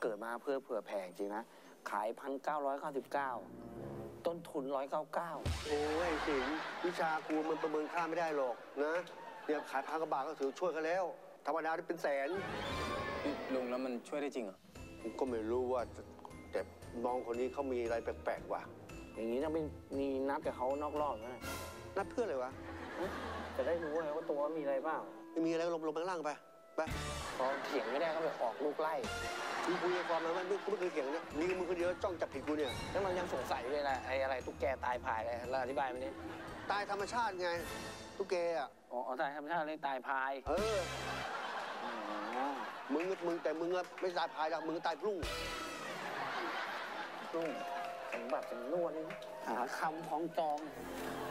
กิดมาเพื่อเผื่อแผ่จริงนะขาย1,999ต้นทุน199 โอ้ยสิงวิชากูมันประเมินค่าไม่ได้หรอกนะเนี่ยขาย1,000 กว่าบาทก็ถือช่วยกันแล้วธรรมดาได้เป็นแสนลุงแล้วมันช่วยได้จริงเหรอผมก็ไม่รู้ว่าแต่น้องคนนี้เขามีอะไรแปลกๆว่ะอย่างนี้ต้องมีนัดกับเขานอกรอบนะนัดเพื่ออะไรวะจะได้รู้เลยว่าตัวมีอะไรบ้างไม่มีอะไรก็ลงไปข้างล่างไปพอเถียงไม่ได้ก็ไปออกลูกไล่มึงคุยกับความมันกูไม่เคยเถียงเนี่ยมีมึงคนเดียวจ้องจับผิดกูเนี่ยแล้วเรายังสงสัยเลยนะไอ้อะไรตุ๊กแกตายพายอะไรเราอธิบายมันดิตายธรรมชาติไงตุ๊กแกอ่ะอ๋อตายธรรมชาติเลยตายพายมึงแต่มึงไม่ตายพายหรอกมึงตายพรุ่งสมบัติสมนวนหาคำของจอง